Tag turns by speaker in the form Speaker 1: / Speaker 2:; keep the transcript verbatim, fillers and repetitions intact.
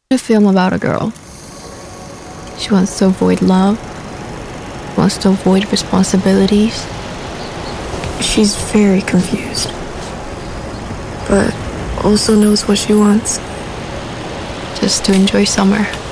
Speaker 1: A film about a girl. She wants to avoid love, wants to avoid responsibilities.
Speaker 2: She's very confused, but also knows what she wants.
Speaker 1: Just to enjoy summer.